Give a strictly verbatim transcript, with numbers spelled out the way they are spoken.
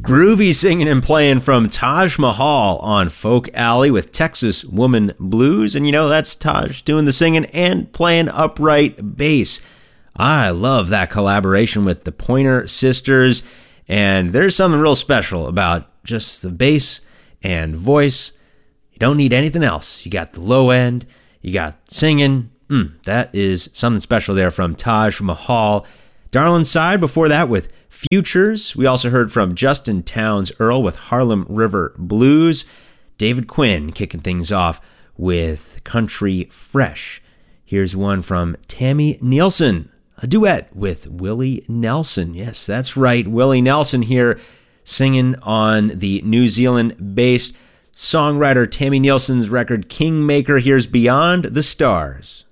Groovy singing and playing from Taj Mahal on Folk Alley with Texas Woman Blues. And you know, that's Taj doing the singing and playing upright bass. I love that collaboration with the Pointer Sisters. And there's something real special about just the bass and voice. You don't need anything else. You got the low end, you got singing. Mm, that is something special there from Taj Mahal. Darlin' Side before that with Futures. We also heard from Justin Townes Earl with Harlem River Blues. David Quinn kicking things off with Country Fresh. Here's one from Tammy Nielsen, a duet with Willie Nelson. Yes, that's right, Willie Nelson here singing on the New Zealand-based songwriter Tammy Nielsen's record Kingmaker. Here's Beyond the Stars.